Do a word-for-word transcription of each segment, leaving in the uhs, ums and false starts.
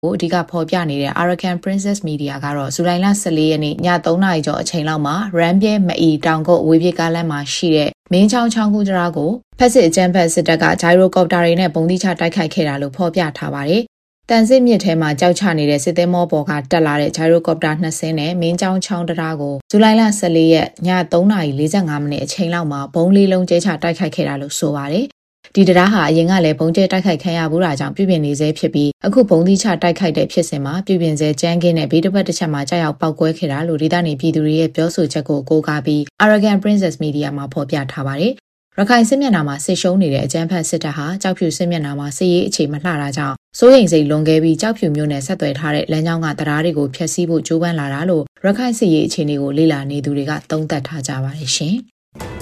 ကိုအဓိကဖော်ပြနေတဲ့ Arakan Princess Media ကတော့ဇူလိုင်လဆယ်လေးရက်နေ့ညသုံးနာရီကျော်အချိန်လောက်မှာ Ram ပြဲမအီတောင်ကုတ်အဝေးပြေးကားလမ်းမှာရှိတဲ့မင်းချောင်းချောင်းကူးတရားကိုဖက်စစ်အကြမ်းဖက်စစ်တပ်ကဂျိုင်ရိုကော်ပတာတွေနဲ့ပုံသီးချတိုက်ခိုက်ခဲ့တာလို့ဖော်ပြထားပါတယ်။တန်စစ်မြစ်ထဲမှာကြောက်ချနေတဲ့စစ်သည်မောပေါ်ကတက်လာတဲ့ဂျိုင်ရိုကော်ပတာနှစ်စင်းနဲ့မင်းချောင်းချောင်းတရားကိုဇူလိုင်လဆယ်လေးရက်ညသုံးနာရီလေးဆယ်ငါမိနစ်အချိန်လောက်မှာဘုံလေးလုံးကျဲချတိုက်ခိုက်ခဲ့တာလို့ဆိုပါတယ်။ဒီတရားဟာအရင်ကလည်းဘုံကျဲတိုက်ခိုက်ခံရဘူးတာကြောင့်ပြုပြင်နေစေဖြစ်ပြီးအခုဘုံသီးချတိုက်ခိုက်တဲ့ဖြစ်စဉ်မှာပြုပြင်စေကြမ်းကင်းတဲ့ဘေးတစ်ဖက်တစ်ချက်မှာကြောက်ရောက်ပောက်ကွဲခဲ့တာလို့ဒေသနေပြည်သူတွေရဲ့ပြောဆိုချက်ကိုကိုးကားပြီး Arakan Princess Media မှာဖော်ပြထားပါတယ်။ရခိုင်စစ်မျက်နှာမှာစစ်ရှုံးနေတဲ့အကြမ်းဖက်စစ်တပ်ဟာကြောက်ဖြူစစ်မျက်နှာမှာစစ်ရေးအခြေမလှတာကြောင့်စိုးရိမ်စိတ်လွန်ခဲ့ပြီးကြောက်ဖြူမျိုးနဲ့ဆက်သွယ်ထားတဲ့လမ်းကြောင်းကတရားတွေကိုဖျက်ဆီးဖို့ကြိုးပမ်းလာတာလို့ရခိုင်စစ်ရေးအခြေအနေကိုလေ့လာနေသူတွေကသုံးသပ်ထားကြပါတယ်ရှင်။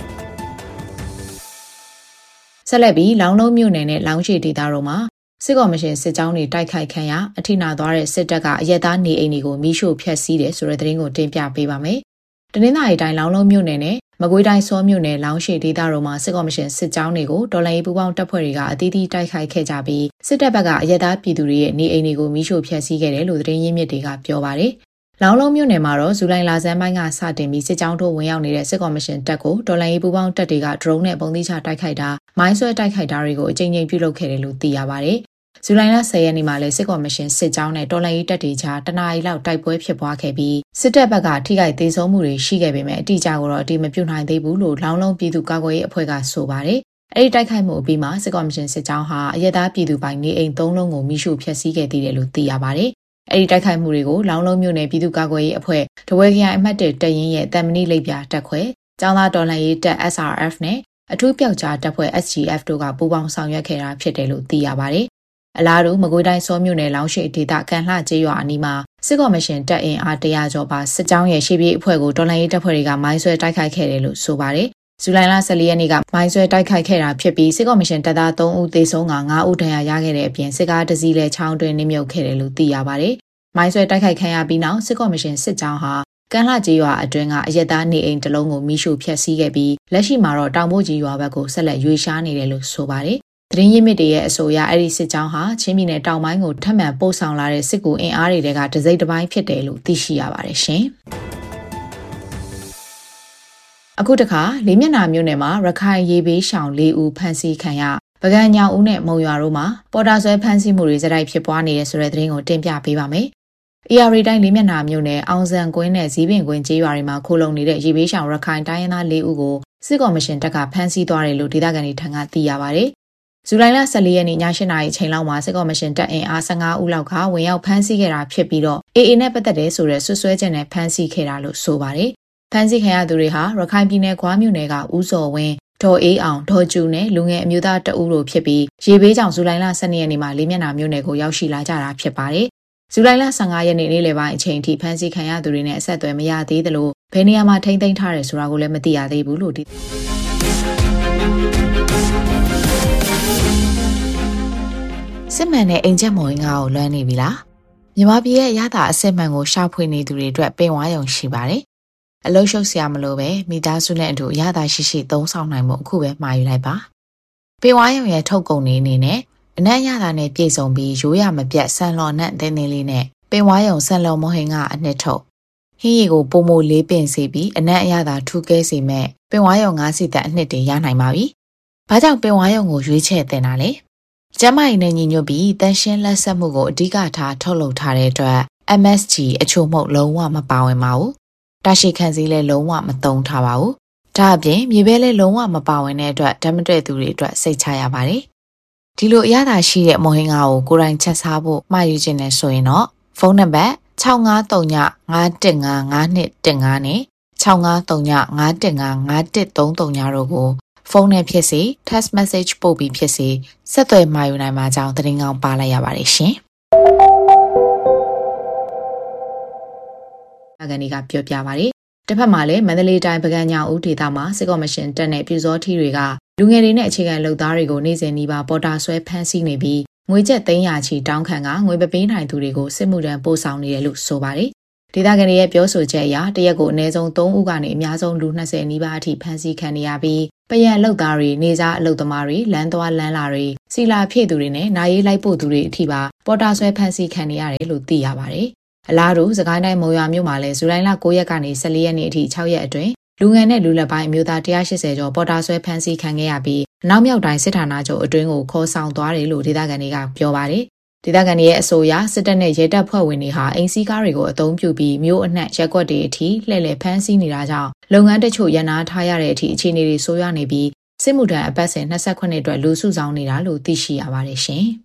ဆက်လက်ပြီးလောင်းလုံးမြို့နယ်နဲ့လောင်းရှိဒေသတို့မှာစစ်ကော်မရှင်စစ်ကြောင်းတွေတိုက်ခိုက်ခံရအထိနာသွားတဲ့စစ်တပ်ကအရက်သားနေအိမ်တွေကိုမိရှို့ဖျက်ဆီးတယ်ဆိုတဲ့သတင်းကိုတင်ပြပေးပါမယ်။တနင်္သာရီတိုင်းလောင်းလုံးမြို့နယ်နဲ့မကွေးတိုင်းစောမြို့နယ်လောင်းရှိဒေသတို့မှာစစ်ကော်မရှင်စစ်ကြောင်းတွေကိုတော်လှန်ရေးပူးပေါင်းတပ်ဖွဲ့တွေကအသီးသီးတိုက်ခိုက်ခဲ့ကြပြီးစစ်တပ်ဘက်ကအရက်သားပြည်သူတွေရဲ့နေအိမ်တွေကိုမိရှို့ဖျက်ဆီးခဲ့တယ်လို့သတင်းရင်းမြစ်တွေကပြောပါတယ်။လောင်းလုံးမြို့နယ်မှာတော့ဇူလိုင်လဆန်းပိုင်းကစတင်ပြီးစစ်ကြောင်းတို့ဝင်ရောက်နေတဲ့စစ်ကော်မရှင်တပ်ကိုတော်လှန်ရေးပူးပေါင်းတပ်တွေကဒရုန်းနဲ့ပုံသီးချတိုက်ခိုက်တာမိုင်းဆွဲတိုက်ခိုက်တာတွေကိုအကြိမ်ကြိမ်ပြုလုပ်ခဲ့တယ်လို့သိရပါတယ်။ဇူလိုင်လဆယ်ရက်နေ့မှာလည်းစစ်ကော်မရှင်စစ်ကြောင်းနဲ့တော်လှန်ရေးတပ်တွေကြားတနအီလောက်တိုက်ပွဲဖြစ်ပွားခဲ့ပြီးစစ်တပ်ဘက်ကထိခိုက်ဒေဆုံးမှုတွေရှိခဲ့ပေမဲ့အတိအကျကိုတော့အတိမပြုနိုင်သေးဘူးလို့လောင်းလုံးပြည်သူ့ကာကွယ်ရေးအဖွဲ့ကဆိုပါတယ်။အဲဒီတိုက်ခိုက်မှုအပြီးမှာစစ်ကော်မရှင်စစ်ကြောင်းဟာအရက်သားပြည်သူပိုင်နေအိမ်သုံးလုံးကိုမိရှို့ဖျက်ဆီးခဲ့သေးတယ်လို့သိရပါတယ်။အဲဒီတိုက်ခိုက်မှုတွေကိုလောင်းလုံးမြို့နယ်ပြည်သူ့ကာကွယ်ရေးအဖွဲ့တဝဲခရိုင်အမှတ်၁တပ်ရင်းရဲ့တမ်မဏိလိပ်ပြတပ်ခွဲကျောင်းသားတော်လှန်ရေးတပ် S R F နဲ့အထူးပျောက်ကြားတပ်ဖွဲ့ S G F တို့ကပူးပေါင်းဆောင်ရွက်ခဲ့တာဖြစ်တယ်လို့သိရပါတယ်။အလားတူမကွေးတိုင်းစောမြို့နယ်လောင်းရှိဒေသကန်လှကျေးရွာအနီးမှာစစ်ကော်မရှင်တပ်အင်အားတရာကျော်ပါစစ်ကြောင်းရဲ့ရှေ့ပြေးအဖွဲ့ကိုတော်လှန်ရေးတပ်ဖွဲ့တွေကမိုင်းဆွဲတိုက်ခိုက်ခဲ့တယ်လို့ဆိုပါတယ်။ဇူလိုင်လဆယ်လေးရက်နေ့ကမိုင်းဆွဲတိုက်ခိုက်ခဲ့တာဖြစ်ပြီးစစ်ကော်မရှင်တပ်သားသုံးဦးသေဆုံးကငါးဦးဒဏ်ရာရခဲ့တဲ့အပြင်စစ်ကားတစ်စီးလည်းချောင်းတွင်နစ်မြုပ်ခဲ့တယ်လို့သိရပါတယ်။မိုင်းဆွဲတိုက်ခိုက်ခံရပြီးနောက်စစ်ကော်မရှင်စစ်ကြောင်းဟာကန်လှကျေးရွာအတွင်းကအရက်သားနေအိမ်တစ်လုံးကိုမိရှို့ဖျက်ဆီးခဲ့ပြီးလက်ရှိမှာတော့တောင်ပို့ကြီးရွာဘက်ကိုဆက်လက်ရွေ့ရှားနေတယ်လို့ဆိုပါတယ်။သတင်းရင်းမြစ်တွေရဲ့အဆိုအရအဲ့ဒီစစ်ကြောင်းဟာချင်းပြည်နယ်တောင်ပိုင်းကိုထပ်မံပို့ဆောင်လာတဲ့စစ်ကူအင်အားတွေကတစိမ့်တစ်ပိုင်းဖြစ်တယ်လို့သိရှိရပါတယ်ရှင်။အခုတခါလေးမျက်နှာမြို့နယ်မှာရခိုင်ရေဘေးရှောင်လေးဦးဖမ်းဆီးခံရပကံညောင်ဦးနဲ့မုံရွာတို့မှာပေါ်တာဆွဲဖမ်းဆီးမှုတွေစတိုက်ဖြစ်ပွားနေတဲ့ဆိုတဲ့သတင်းကိုတင်ပြပေးပါမယ်။ A R တိုင်းလေးမျက်နှာမြို့နယ်အောင်စံကွင်းနဲ့ဇီးပင်ကွင်းကျေးရွာတွေမှာခိုလုံနေတဲ့ရေဘေးရှောင်ရခိုင်တိုင်းရင်းသားလေးဦးကိုစစ်ကော်မရှင်တပ်ကဖမ်းဆီးသွားတယ်လို့ဒေသခံတွေထံကသိရပါတယ်။ဇူလိုင်လဆယ်လေးရက်နေ့ည၈နာရီအချိန်လောက်မှာစစ်ကော်မရှင်တပ်အင်အား၁၅ဦးလောက်ကဝင်ရောက်ဖမ်းဆီးခဲ့တာဖြစ်ပြီးတော့ A A နဲ့ပတ်သက်တဲ့ဆိုတဲ့ဆွဆွဲချက်နဲ့ဖမ်းဆီးခဲ့တာလို့ဆိုပါတယ်။ဖမ်းဆီးခံရသူတွေဟာရခိုင်ပြည်နယ်ခွာမြို့နယ်ကဦးစော်ဝင်းဒေါ်အေးအောင်ဒေါ်ကျူနဲ့လူငယ်အမျိုးသားတအူးတို့ဖြစ်ပြီးရေဘေးကြောင့်ဇူလိုင်လ၁၂ရက်နေ့မှာလေးမျက်နှာမြို့နယ်ကိုရောက်ရှိလာကြတာဖြစ်ပါတယ်။ဇူလိုင်လ၁၅ရက်နေ့နေ့လယ်ပိုင်းအချိန်ထိဖမ်းဆီးခံရသူတွေနဲ့အဆက်အသွယ်မရသေးသလိုဘယ်နေရာမှာထိန်းသိမ်းထားတယ်ဆိုတာကိုလည်းမသိရသေးဘူးလို့ဒီစစ်မှန်တဲ့အိမ်ချက်မော်ရင်ကိုလွမ်းနေပြီလားမြန်မာပြည်ရဲ့ရတာအစစ်မှန်ကိုရှာဖွေနေသူတွေအတွက်ပင်ဝါရုံရှိပါတယ်အလုံးရှုပ်စရာမလိုပဲမိသားစုနဲ့အတူရတာရှိရှိသုံးဆောင်နိုင်မှုအခုပဲမှာယူလိုက်ပါပင်ဝါရုံရဲ့ထုတ်ကုန်နေအနေနဲ့အနက်ရတာနဲ့ပြည့်စုံပြီးရိုးရမပြတ်ဆန်လော်နဲ့တင်းတင်းလေးနဲ့ပင်ဝါရုံဆန်လော်မဟင်ကအနှစ်ထုတ်ဟင်းရီကိုပုံမိုလေးပင်စီပြီးအနက်အရသာထူကဲစီမဲ့ပင်ဝါရုံငါးစီတက်အနှစ်တွေရနိုင်ပါပြီ။ဘာကြောင့်ပင်ဝါရုံကိုရွေးချယ်တင်တာလဲ။ကျမကြီးနဲ့ညီညွတ်ပြီးတန်ရှင်းလက်ဆက်မှုကိုအဓိကထားထုတ်လုပ်ထားတဲ့အတွက် M S G အချို့မှုလုံးဝမပါဝင်ပါဘူး။တာရှိခန့်စည်းလည်းလုံးဝမသုံးထားပါဘူး။ဒါအပြင်မြေပဲလည်းလုံးဝမပါဝင်တဲ့အတွက်ဓာတ်မတည့်သူတွေအတွက်စိတ်ချရပါတယ်။ဒီလိုအရသာရှိတဲ့မော်ဟင်္ဂါကိုကိုယ်တိုင်ချက်စားဖို့မှာယူခြင်းနဲ့ဆိုရင်တော့ဖုန်းနံပါတ်၆၅၃ည၅၁၅၅၂၁၅နဲ့၆၅၃ည၅၁၅၅၁၃၃ညတို့ကိုဖုန်းနဲ့ဖြစ်စေ text message ပို့ပြီးဖြစ်စေဆက်သွယ်မှာယူနိုင်မှာကြောင်းသတင်းကောင်းပါလိုက်ရပါတယ်ရှင်။အကန်ဒီကပြောပြပါရယ်တစ်ဖက်မှာလည်းမန္တလေးတိုင်းပကံညောင်ဦးဒေသမှာစစ်ကော်မရှင်တပ်နဲ့ပြည်စောထီတွေကလူငယ်တွေနဲ့အခြေခံလုပ်သားတွေကိုနေ့စဉ်နှီးပါပေါ်တာဆွဲဖမ်းဆီးနေပြီးငွေကျပ်သိန်းရာချီတောင်းခံကငွေပပေးနိုင်သူတွေကိုစစ်မှုထမ်းပို့ဆောင်နေတယ်လို့ဆိုပါတယ်ဒေသခံတွေရဲ့ပြောဆိုချက်အရတရက်ကိုအနည်းဆုံးသုံးဦးကနေအများဆုံးလူ၂၀နီးပါးအထိဖမ်းဆီးခံနေရပြီးပရန်အလုပ်သားတွေနေစားအလုပ်သမားတွေလမ်းသွားလမ်းလာတွေစီလာဖြည့်သူတွေနဲ့နိုင်ရေးလိုက်ပို့သူတွေအထိပါပေါ်တာဆွဲဖမ်းဆီးခံနေရတယ်လို့သိရပါတယ်။အလားတူစကိုင်းတိုင်းမုံရွာမြို့မှာလည်းဇူလိုင်လ၉ရက်ကနေ၁၄ရက်နေ့အထိ၆ရက်အတွင်းလူငယ်နဲ့လူလက်ပိုင်းအမျိုးသား၁၈၀ကျော်ပေါ်တာဆွဲဖမ်းဆီးခံခဲ့ရပြီးအနောက်မြောက်တိုင်းစစ်ဌာနချုပ်အတွင်းကိုခေါ်ဆောင်သွားတယ်လို့ဒေသခံတွေကပြောပါတယ်။ဒေသခံတွေရဲ့အဆိုအရစစ်တပ်နဲ့ရဲတပ်ဖွဲ့ဝင်တွေဟာအင်စီကားတွေကိုအုံပြုပြီးမြို့အနှံ့ရက်ကွက်တွေအထိလှည့်လည်ဖမ်းဆီးနေတာကြောင့်လုပ်ငန်းတချို့ရန်နာထားရတဲ့အထိအခြေအနေတွေဆိုးရွားနေပြီးစစ်မှုထမ်းအပတ်စဉ်၂၉အတွက်လူစုဆောင်နေတာလို့သိရှိရပါတယ်ရှင်။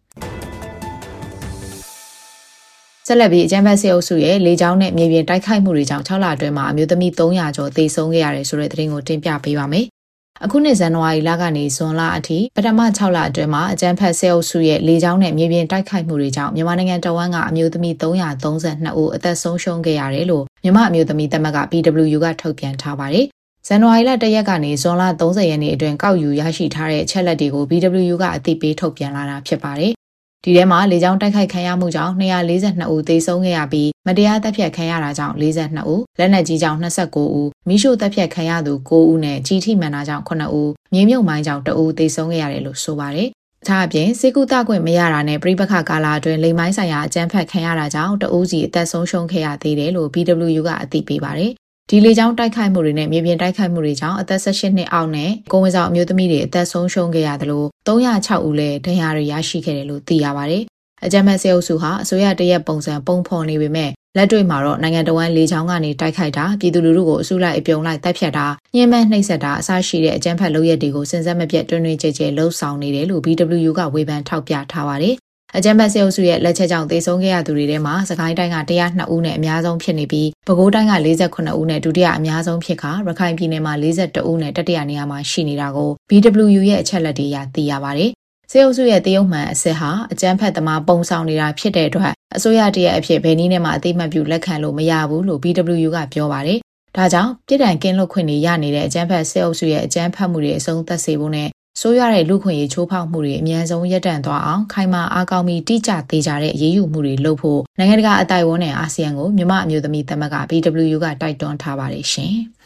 ဆက်လက်ပြီးအကြမ်းဖက်စစ်အုပ်စုရဲ့လေကြောင်းနဲ့မြေပြင်တိုက်ခိုက်မှုတွေကြောင့်၆လအတွင်းမှာအမျိုးသမီး၃ရာကျော်သေဆုံးခဲ့ရတယ်ဆိုတဲ့သတင်းကိုတင်ပြပေးပါမယ်။အခုနှစ်ဇန်နဝါရီလကနေဇွန်လအထိပထမ၆လအတွင်းမှာအကြမ်းဖက်စစ်အုပ်စုရဲ့လေကြောင်းနဲ့မြေပြင်တိုက်ခိုက်မှုတွေကြောင့်မြန်မာနိုင်ငံတဝန်းကအမျိုးသမီး၃၃၂ဦးအသက်ဆုံးရှုံးခဲ့ရတယ်လို့မြန်မာအမျိုးသမီးသမဂ္ဂ P W U ကထုတ်ပြန်ထားပါတယ်။ဇန်နဝါရီလ၁ရက်ကနေဇွန်လ၃၀ရက်နေ့အတွင်းကောက်ယူရရှိထားတဲ့အချက်လက်တွေကို P W U ကအသိပေးထုတ်ပြန်လာတာဖြစ်ပါတယ်။ဒီထဲမှာလေကြောင်းတိုက်ခိုက်ခံရမှုကြောင့်၂၄၂ဦးသေဆုံးခဲ့ရပြီးမတရားတပ်ဖြတ်ခံရတာကြောင့်၄၂ဦးလက်နက်ကြီးကြောင့်၂၉ဦးမိရှုတပ်ဖြတ်ခံရသူ၉ဦးနဲ့ကြီးထိမှန်တာကြောင့်၉ဦးမြေမြုပ်မိုင်းကြောင့်၁ဦးသေဆုံးခဲ့ရတယ်လို့ဆိုပါတယ်။ဒါအပြင်စေကူတခွင့်မရတာနဲ့ပြိပခကာလာအတွင်းလိမ်မိုင်းဆိုင်ရာအကြမ်းဖက်ခံရတာကြောင့်တဦးစီအသက်ဆုံးရှုံးခဲ့ရသေးတယ်လို့ P W U ကအသိပေးပါတယ်။ဒီလေကြောင်းတိုက်ခိုက်မှုတွေနဲ့မြေပြင်တိုက်ခိုက်မှုတွေကြောင့်အသက်၁၈နှစ်အောက်နဲ့ကိုယ်ဝန်ဆောင်အမျိုးသမီးတွေအသက်ဆုံးရှုံးခဲ့ရတယ်လို့၃၀၆ဦးလည်းဒဏ်ရာတွေရရှိခဲ့တယ်လို့သိရပါတယ်။အကြမ်းဖက်စစ်အုပ်စုဟာအစိုးရတရက်ပုံစံပုံဖော်နေပေမဲ့လက်တွေ့မှာတော့နိုင်ငံတော်ဝန်လေကြောင်းကနေတိုက်ခိုက်တာပြည်သူလူထုကိုအစုလိုက်အပြုံလိုက်တပ်ဖြတ်တာညှဉ်းပန်းနှိပ်စက်တာအစရှိတဲ့အကြမ်းဖက်လုပ်ရက်တွေကိုစဉ်ဆက်မပြတ်တွင်တွင်ကြဲကြဲလှုံ့ဆော်နေတယ်လို့ P W U ကဝေဖန်ထောက်ပြထားပါတယ်။အကြမ်းဖက်စစ်အုပ်စုရဲ့လက်ချက်ကြောင့်သေဆုံးခဲ့ရသူတွေထဲမှာစကိုင်းတိုင်းက၁၀၂ဦးနဲ့အများဆုံးဖြစ်နေပြီးပဲခူးတိုင်းက၄၉ဦးနဲ့ဒုတိယအများဆုံးဖြစ်ခါရခိုင်ပြည်နယ်မှာ၄၁ဦးနဲ့တတိယနေရာမှာရှိနေတာကို P W U ရဲ့အချက်လက်တွေအရသိရပါတယ်။စစ်အုပ်စုရဲ့တရုတ်မှန်အစစ်ဟာအကြမ်းဖက်သမားပုံဆောင်နေတာဖြစ်တဲ့အတွက်အစိုးရတရက်အဖြစ်ဘယ်နည်းနဲ့မှအသိမှတ်ပြုလက်ခံလို့မရဘူးလို့ P W U ကပြောပါတယ်။ဒါကြောင့်ပြည်ထန်ကင်းလွတ်ခွင့်တွေရနေတဲ့အကြမ်းဖက်စစ်အုပ်စုရဲ့အကြမ်းဖက်မှုတွေအဆုံးသတ်စေဖို့နဲ့ဆိုးရွားတဲ့လူခွင့်ရေးချိုးဖောက်မှုတွေအများဆုံးရပ်တန့်သွားအောင်ခိုင်မာအားကောင်းပြီးတိကျသေးကြတဲ့အရေးယူမှုတွေလုပ်ဖို့နိုင်ငံတကာအတိုင်းအဝန်နဲ့အာဆီယံကိုမြန်မာအမျိုးသမီးသမဂ္ဂ P W U ကတိုက်တွန်းထားပါတယ်ရှင်။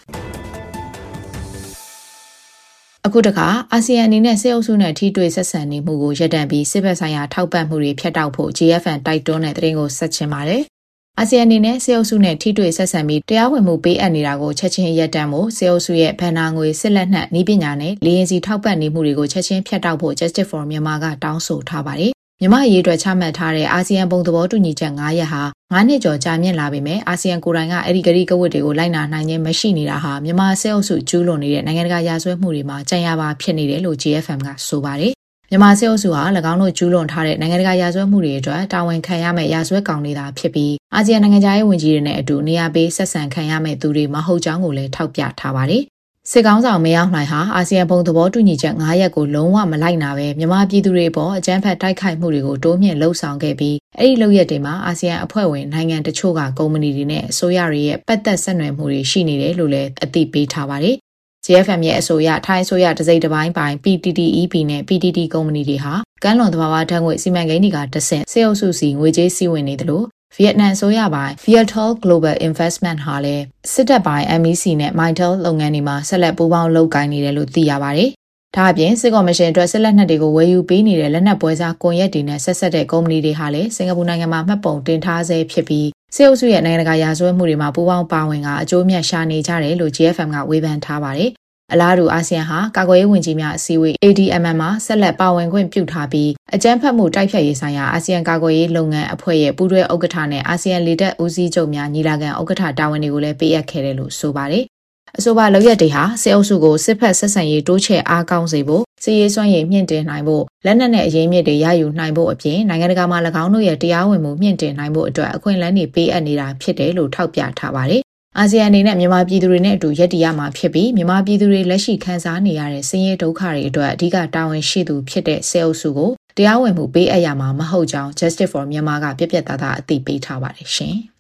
အခုတခါအာဆီယံအနေနဲ့စစ်အုပ်စုနဲ့ထိတွေ့ဆက်ဆံနေမှုကိုရပ်တန့်ပြီးစစ်ဘက်ဆိုင်ရာထောက်ပံ့မှုတွေဖျက်တောက်ဖို့ G F N တိုက်တွန်းတဲ့သတင်းကိုဆက်ချင်ပါတယ်။အာဆီယံအနေနဲ့စစ်အုပ်စုနဲ့ထိတွေ့ဆက်ဆံပြီးတရားဝင်မှုပေးအပ်နေတာကိုချက်ချင်းရပ်တန့်ဖို့စစ်အုပ်စုရဲ့ဗန်နာငွေစစ်လက်နက်နည်းပညာနဲ့လေယာဉ်စီထောက်ပံ့နေမှုတွေကိုချက်ချင်းဖျက်တောက်ဖို့ Justice for Myanmar ကတောင်းဆိုထားပါတယ်။မြန်မာအရေးအတွက်ချမှတ်ထားတဲ့အာဆီယံဘုံသဘောတူညီချက်၅ရပ်ဟာ၅နှစ်ကျော်ကြာမြင့်လာပေမဲ့အာဆီယံကိုယ်တိုင်ကအဲ့ဒီဂရိကဝတ်တွေကိုလိုက်နာနိုင်ခြင်းမရှိနေတာဟာမြန်မာစစ်အုပ်စုကျူးလွန်နေတဲ့နိုင်ငံတကာရာဇဝတ်မှုတွေမှာကြံရပါဖြစ်နေတယ်လို့ G F M ကဆိုပါတယ်။မြန်မာစစ်အုပ်စုဟာ၎င်းတို့ကျူးလွန်ထားတဲ့နိုင်ငံတကာရာဇဝတ်မှုတွေအတွက်တာဝန်ခံရမယ့်ရာဇဝတ်ကောင်တွေသာဖြစ်ပြီးအာဆီယံနိုင်ငံခြားရေးဝန်ကြီးတွေနဲ့အတူနေရာပေးဆက်ဆံခံရမယ့်သူတွေမဟုတ်ကြောင်းကိုလည်းထောက်ပြထားပါတယ်။စစ်ကောင်ဆောင်မရောက်နိုင်ဟာအာဆီယံဘုံသဘောတူညီချက်၅ရပ်ကိုလုံးဝမလိုက်နာပဲမြန်မာပြည်သူတွေအပေါ်အကြမ်းဖက်တိုက်ခိုက်မှုတွေကိုတိုးမြင့်လှုံ့ဆော်ခဲ့ပြီးအဲ့ဒီလုပ်ရက်တွေမှာအာဆီယံအဖွဲ့ဝင်နိုင်ငံတချို့ကကုမ္ပဏီတွေနဲ့အစိုးရတွေရဲ့ပတ်သက်ဆက်နွယ်မှုတွေရှိနေတယ်လို့လည်းအသိပေးထားပါတယ်။ G F M ရဲ့အဆိုအရထိုင်းအစိုးရတစိမ့်တစ်ပိုင်းပိုင် P T T E P နဲ့ P T T ကုမ္ပဏီတွေဟာကမ်းလွန်သဘာဝဓာတ်ငွေ့စီမံကိန်းတွေကတဆင့်စစ်အုပ်စုစီငွေကြေးစီးဝင်နေတယ်လို့ဗီယက်နမ်အစိုးရပိုင် Viettel Global Investment ဟာလည်းစစ်တပ်ပိုင် M E C နဲ့ Mytel လုပ်ငန်းတွေမှာဆက်လက်ပူးပေါင်းလုပ်ကိုင်နေတယ်လို့သိရပါတယ်။ဒါအပြင်စစ်ကော်မရှင်အတွက်စစ်လက်နက်တွေကိုဝယ်ယူပေးနေတဲ့လက်နက်ပွဲစားကွန်ရက်တွေနဲ့ဆက်ဆက်တဲ့ကုမ္ပဏီတွေဟာလည်းစင်ကာပူနိုင်ငံမှာမှတ်ပုံတင်ထားဆဲဖြစ်ပြီးစစ်အုပ်စုရဲ့နိုင်ငံတကာရာဇဝတ်မှုတွေမှာပူးပေါင်းပါဝင်ကအကျိုးမြတ်ရှာနေကြတယ်လို့ G F M ကဝေဖန်ထားပါတယ်။အလားတူအာဆီယံဟာကာကွယ်ရေးဝန်ကြီးများအစည်းအဝေး A D M M မှာဆက်လက်ပါဝင်ခွင့်ပြုထားပြီးအကြမ်းဖက်မှုတိုက်ဖျက်ရေးဆိုင်ရာအာဆီယံကာကွယ်ရေးလုပ်ငန်းအဖွဲ့ရဲ့ပူးတွဲဥက္ကဋ္ဌနဲ့အာဆီယံလေတပ်ဦးစီးချုပ်များညီလာခံဥက္ကဋ္ဌတာဝန်တွေကိုလည်းပေးအပ်ခဲ့တယ်လို့ဆိုပါတယ်။အဆိုပါလုပ်ရက်တွေဟာစစ်အုပ်စုကိုစစ်ဖက်ဆက်ဆံရေးတိုးချဲ့အားကောင်းစေဖို့စစ်ရေးစွမ်းရည်မြင့်တင်နိုင်ဖို့လက်နက်နဲ့အရေးမြစ်တွေရယူနိုင်ဖို့အပြင်နိုင်ငံတကာမှာ၎င်းတို့ရဲ့တရားဝင်မှုမြင့်တင်နိုင်ဖို့အတွက်အခွင့်အလမ်းတွေပေးအပ်နေတာဖြစ်တယ်လို့ထောက်ပြထားပါတယ်။အာဆီယံအနေနဲ့မြန်မာပြည်သူတွေနဲ့အတူရပ်တည်ရမှာဖြစ်ပြီးမြန်မာပြည်သူတွေလက်ရှိခံစားနေရတဲ့ဆင်းရဲဒုက္ခတွေအတွက်အဓိကတာဝန်ရှိသူဖြစ်တဲ့စစ်အုပ်စုကိုတရားဝင်မှုပေးအပ်ရမှာမဟုတ်ကြောင်း Justice for Myanmar ကပြပြသားသားအသိပေးထားပါတယ်ရှင်။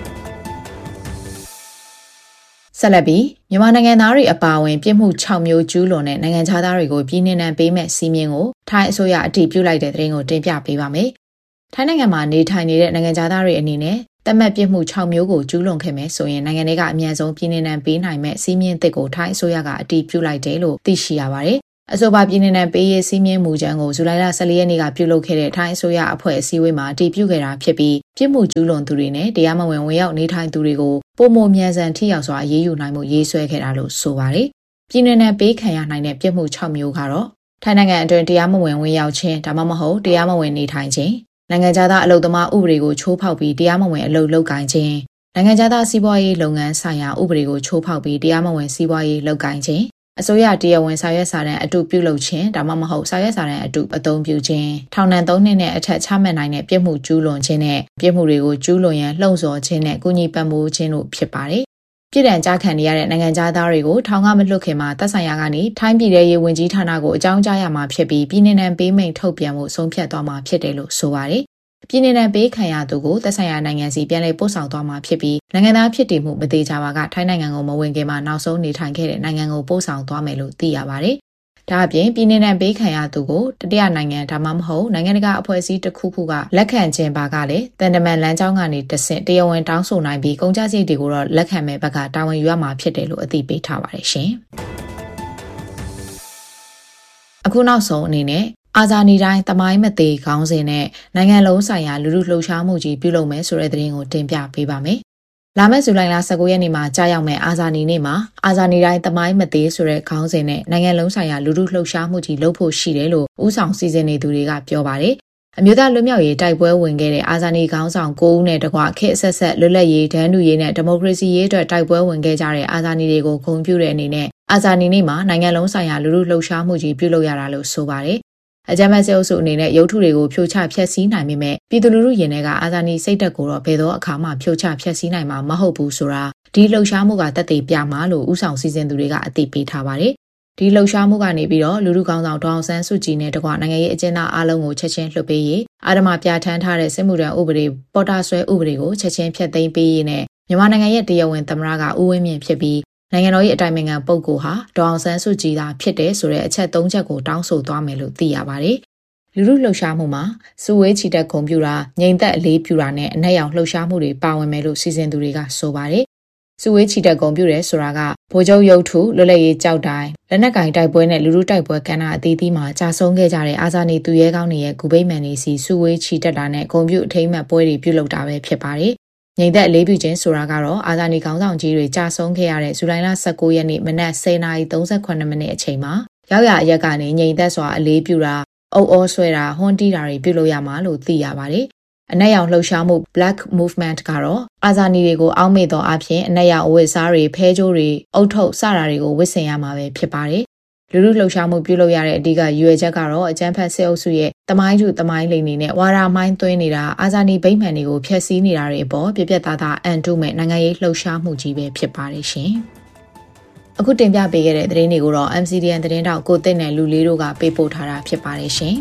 ဆက်လက်ပြီးမြန်မာနိုင်ငံသားတွေအပါအဝင်ပြစ်မှု၆မျိုးကျူးလွန်တဲ့နိုင်ငံခြားသားတွေကိုပြည်နှင်နှံပေးမဲ့စီမင်းကိုထိုင်းအစိုးရအတည်ပြုလိုက်တဲ့သတင်းကိုတင်ပြပေးပါမယ်။ထိုင်းနိုင်ငံမှာနေထိုင်နေတဲ့နိုင်ငံခြားသားတွေအနေနဲ့တတ်မှတ်ပြစ်မှု၆မျိုးကိုကျူးလွန်ခဲ့မယ်ဆိုရင်နိုင်ငံတွေကအမြန်ဆုံးပြည်내နံပေးနိုင်မဲ့စီးမြင့်တစ်ကိုထိုင်းအစိုးရကအတည်ပြုလိုက်တယ်လို့သိရှိရပါတယ်။အဆိုပါပြည်내နံပေးရေးစီးမြင့်မှုချမ်းကိုဇူလိုင်လ၁၄ရက်နေ့ကပြုလုပ်ခဲ့တဲ့ထိုင်းအစိုးရအဖွဲ့အစည်းအဝေးမှာအတည်ပြုခဲ့တာဖြစ်ပြီးပြစ်မှုကျူးလွန်သူတွေနဲ့တရားမဝင်ဝင်ရောက်နေထိုင်သူတွေကိုပုံမမြန်ဆန်ထိရောက်စွာအရေးယူနိုင်မှုရေးဆွဲခဲ့တာလို့ဆိုပါတယ်။ပြည်내နံပေးခံရနိုင်တဲ့ပြစ်မှု၆မျိုးကတော့ထိုင်းနိုင်ငံအတွင်းတရားမဝင်ဝင်ရောက်ခြင်းဒါမှမဟုတ်တရားမဝင်နေထိုင်ခြင်းနိုင်ငံခြားသားအလုပ်သမားဥပဒေကိုချိုးဖောက်ပြီးတရားမဝင်အလုပ်လုပ်ကိုင်ခြင်းနိုင်ငံခြားသားစီးပွားရေးလုပ်ငန်းဆိုင်ရာဥပဒေကိုချိုးဖောက်ပြီးတရားမဝင်စီးပွားရေးလုပ်ကိုင်ခြင်းအစိုးရတရားဝင်စာရွက်စာတမ်းအတုပြုလုပ်ခြင်းဒါမှမဟုတ်စာရွက်စာတမ်းအတုအသုံးပြုခြင်းထောင်ဒဏ်၃နှစ်နဲ့အထက်ချမှတ်နိုင်တဲ့ပြစ်မှုကျူးလွန်ခြင်းနဲ့ပြစ်မှုတွေကိုကျူးလွန်ရန်လှုံ့ဆော်ခြင်းနဲ့ကုညီပံ့ပိုးခြင်းတို့ဖြစ်ပါတယ်ပြည်ထံကြားခံနေရတဲ့နိုင်ငံသားတွေကိုထောင်ကမလွတ်ခင်မှာတပ်ဆိုင်ရာကနေထိုင်းပြည်ထောင်ရေးဝန်ကြီးဌာနကိုအကြောင်းကြားရမှာဖြစ်ပြီးပြည်내နံပေးမိန့်ထုတ်ပြန်မှုဆုံးဖြတ်သွားမှာဖြစ်တယ်လို့ဆိုပါတယ်။ပြည်내နံပေးခံရသူကိုတပ်ဆိုင်ရာနိုင်ငံစီပြန်လည်ပို့ဆောင်သွားမှာဖြစ်ပြီးနိုင်ငံသားဖြစ်တည်မှုမသေးကြပါကထိုင်းနိုင်ငံကိုမဝင်ခင်မှာနောက်ဆုံးနေထိုင်ခဲ့တဲ့နိုင်ငံကိုပို့ဆောင်သွားမယ်လို့သိရပါတယ်။ဒါအပြင်ပြည်내နံပေးခံရသူကိုတတိယနိုင်ငံဒါမှမဟုတ်နိုင်ငံတကာအဖွဲ့အစည်းတစ်ခုခုကလက်ခံခြင်းပါကလည်းတန်တမန်လမ်းကြောင်းကနေတဆင့်တရားဝင်တောင်းဆိုနိုင်ပြီးကုန်ကျစရိတ်တွေကိုတော့လက်ခံမဲ့ဘက်ကတာဝန်ယူရမှာဖြစ်တယ်လို့အသိပေးထားပါတယ်ရှင်။အခုနောက်ဆုံးအနေနဲ့အာဇာနည်တိုင်းတမိုင်းမသေးခေါင်းစဉ်နဲ့နိုင်ငံလုံးဆိုင်ရာလူထုလှုပ်ရှားမှုကြီးပြုလုပ်မယ်ဆိုတဲ့သတင်းကိုတင်ပြပေးပါမယ်။လာမယ့်ဇူလိုင်လ၁၉ရက်နေ့မှာကြာရောက်မယ့်အာဇာနည်နေ့မှာအာဇာနည်တိုင်းတမိုင်းမသေးဆိုတဲ့ခေါင်းစဉ်နဲ့နိုင်ငံလုံးဆိုင်ရာလူထုလှုပ်ရှားမှုကြီးလုပ်ဖို့ရှိတယ်လို့ဥဆောင်စီစဉ်နေသူတွေကပြောပါတယ်။အမျိုးသားလွတ်မြောက်ရေးတိုက်ပွဲဝင်ခဲ့တဲ့အာဇာနည်ခေါင်းဆောင်၉ဦးနဲ့တကွခေတ်အဆက်ဆက်လွတ်လပ်ရေးဒန်းတူရေးနဲ့ဒီမိုကရေစီရေးအတွက်တိုက်ပွဲဝင်ခဲ့ကြတဲ့အာဇာနည်တွေကိုဂုဏ်ပြုတဲ့အနေနဲ့အာဇာနည်နေ့မှာနိုင်ငံလုံးဆိုင်ရာလူထုလှုပ်ရှားမှုကြီးပြုလုပ်ရတာလို့ဆိုပါတယ်။အကြမ်းဖက်စစ်အုပ်စုအနေနဲ့ရုပ်ထုတွေကိုဖြိုချဖျက်ဆီးနိုင်ပေမဲ့ပြည်သူလူထုရင်ထဲကအာဇာနည်စိတ်ဓာတ်ကိုတော့ဘယ်တော့အခါမှဖြိုချဖျက်ဆီးနိုင်မှာမဟုတ်ဘူးဆိုတာဒီလှုပ်ရှားမှုကသက်သေပြမှာလို့ဥဆောင်စီစဉ်သူတွေကအသိပေးထားပါတယ်။ဒီလှုပ်ရှားမှုကနေပြီးတော့လူထုကောင်းဆောင်ဒေါအောင်ဆန်းစုကြည်နဲ့တကွနိုင်ငံရေးအကျဉ်းသားအလုံးကိုချက်ချင်းလွှတ်ပေးရေးအာဓမပြဋ္ဌာန်းထားတဲ့စစ်မှုထမ်းဥပဒေပေါ်တာဆွဲဥပဒေကိုချက်ချင်းဖျက်သိမ်းပေးရေးနဲ့မြန်မာနိုင်ငံရဲ့တရားဝင်သမ္မတကဦးဝင်းမြင့်ဖြစ်ပြီးနိုင်ငံတော်ရဲ့အတိုင်ပင်ခံပုဂ္ဂိုလ်ဟာဒေါအောင်ဆန်းစုကြည်သာဖြစ်တယ်ဆိုတဲ့အချက်၃ချက်ကိုတောင်းဆိုသွားမယ်လို့သိရပါတယ်။လူထုလှုပ်ရှားမှုမှာစုဝေးချီတက်ဂုဏ်ပြုတာငြိမ်သက်အလေးပြုတာနဲ့အနက်ရောင်လှုပ်ရှားမှုတွေပါဝင်မယ်လို့စီစဉ်သူတွေကဆိုပါတယ်။စုဝေးချီတက်ဂုဏ်ပြုတယ်ဆိုတာကဗိုလ်ချုပ်ရုပ်ထုလွတ်လပ်ရေးကြောက်တိုင်းလက်နက်ကင်တိုက်ပွဲနဲ့လူထုတိုက်ပွဲကဏ္ဍအသီးသီးမှာကြာဆုံးခဲ့ကြတဲ့အာဇာနည်သူရဲကောင်းတွေရဲ့ဂူဗိမာန်တွေစီစုဝေးချီတက်တာနဲ့ဂုဏ်ပြုအထိမ်းအမှတ်ပွဲတွေပြုလုပ်တာပဲဖြစ်ပါတယ်။ငြိမ်သက်အလေးပြုခြင်းဆိုတာကတော့အာဇာနည်ခေါင်းဆောင်ကြီးတွေကြာဆုံးခဲ့ရတဲ့ဇူလိုင်လ၁၉ရက်နေ့မနက်၁၀နာရီ၃၇မိနစ်အချိန်မှာရောက်ရအရက်ကနေငြိမ်သက်စွာအလေးပြုတာအုပ်အောဆွဲတာဟွန်းတီးတာတွေပြုလုပ်ရမှာလို့သိရပါတယ်။အနက်ရောင်လှုပ်ရှားမှု Black Movement ကတော့အာဇာနည်တွေကိုအောက်မေ့သောအဖြစ်အနက်ရောင်အဝတ်အစားတွေဖဲကြိုးတွေအုတ်ထုတ်စတာတွေကိုဝတ်ဆင်ရမှာပဲဖြစ်ပါတယ်။လူထုလှုပ်ရှားမှုပြုလုပ်ရတဲ့အဓိကရွေချက်ကတော့အကြမ်းဖက်စစ်အုပ်စုရဲ့တမိုင်းကျတမိုင်းလိမ်နေနဲ့ဝါရာမိုင်းသွင်းနေတာအာဇာနည်ဗိမာန်တွေကိုဖျက်ဆီးနေတာတွေအပေါ်ပြပြသားသားအန်တုမဲ့နိုင်ငံရေးလှုပ်ရှားမှုကြီးပဲဖြစ်ပါတယ်ရှင်။အခုတင်ပြပေးခဲ့တဲ့သတင်းတွေကိုတော့ M C D N သတင်းတောက်ကိုသိနဲ့လူလေးတို့ကပေးပို့ထားတာဖြစ်ပါတယ်ရှင်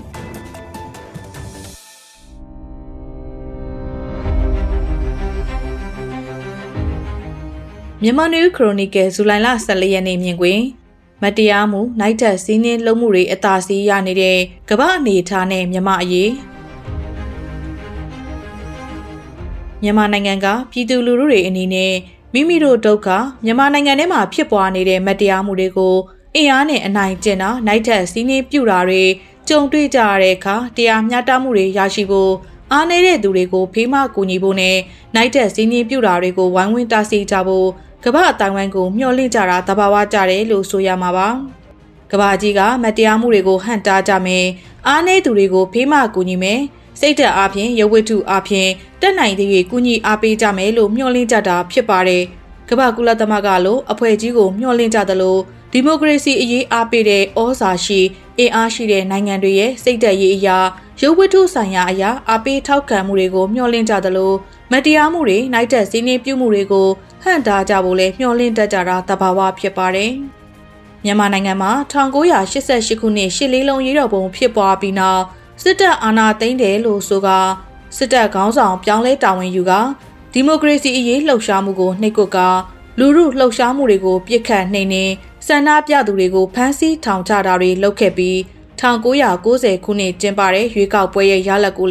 ။မြန်မာနယူးခရိုနီကယ်ဇူလိုင်လ၁၄ရက်နေ့မြင်ကွင်းမတရားမှုနိုင်ထက်စီးနှင်းလုံးမှုတွေအသာစီးရနေတဲ့ကမ္ဘာအနေအထားနဲ့မြန်မာအရေးမြန်မာနိုင်ငံကပြည်သူလူထုတွေအနေနဲ့မိမိတို့ဒုက္ခမြန်မာနိုင်ငံထဲမှာဖြစ်ပွားနေတဲ့မတရားမှုတွေကိုအင်အားနဲ့အနိုင်ကျင့်တာနိုင်ထက်စီးနှင်းပြူတာတွေကြုံတွေ့ကြရတဲ့အခါတရားမျှတမှုတွေရရှိဖို့အားနည်းတဲ့သူတွေကိုဖေးမကူညီဖို့နဲ့နိုင်ထက်စီးနှင်းပြူတာတွေကိုဝိုင်းဝန်းတားဆီးကြဖို့ကမ္ဘာအတိုင်းဝိုင်းကိုမျှော်လင့်ကြတာသဘာဝကျတယ်လို့ဆိုရမှာပါကမ္ဘာကြီးကမတရားမှုတွေကိုဟန့်တားကြမယ်အားနည်းသူတွေကိုဖေးမကူညီမယ်စိတ်ဓာတ်အပြင်ရုပ်ဝတ္ထုအပြင်တက်နိုင်တဲ့ကူညီအားပေးကြမယ်လို့မျှော်လင့်ကြတာဖြစ်ပါတယ်ကမ္ဘာကုလသမဂ္ဂလိုအဖွဲ့ကြီးကိုမျှော်လင့်ကြသလိုဒီမိုကရေစီအရေးအားပေးတဲ့ဩဇာရှိအင်အားရှိတဲ့နိုင်ငံတွေရဲ့စိတ်ဓာတ်ရေးအရာရုပ်ဝတ္ထုဆိုင်ရာအရာအားပေးထောက်ခံမှုတွေကိုမျှော်လင့်ကြသလိုမတရားမှုတွေနိုင်တဲ့စီးနှင်းပြုမှုတွေကိုဟန့်တားကြဖို့လဲမျှော်လင့်တတ်ကြတာသဘာဝဖြစ်ပါတယ်မြန်မာနိုင်ငံမှာ၁၉၈၈ခုနှစ်ရှစ်လေးလုံးရေးတော်ပုံဖြစ်ပွားပြီးနောက်စစ်တပ်အာဏာသိမ်းတယ်လို့ဆိုကစစ်တပ်ခေါင်းဆောင်ပြောင်းလဲတာဝန်ယူကဒီမိုကရေစီအရေးလှုပ်ရှားမှုကိုနှိပ်ကွပ်ကလူထုလှုပ်ရှားမှုတွေကိုပြစ်ခတ်နှိမ်နှင်းဆန္ဒပြသူတွေကိုဖမ်းဆီးထောင်ချတာတွေလုပ်ခဲ့ပြီး၁၉၉၀ခုနှစ်ကျင်းပတဲ့ရွေးကောက်ပွဲရဲ့ရလဒ်ကိုလည်း